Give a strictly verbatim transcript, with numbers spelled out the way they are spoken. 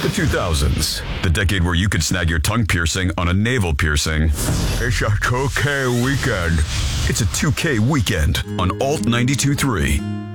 The two thousands, the decade where you could snag your tongue piercing on a navel piercing. It's a two K weekend. It's a two K weekend on Alt ninety-two point three.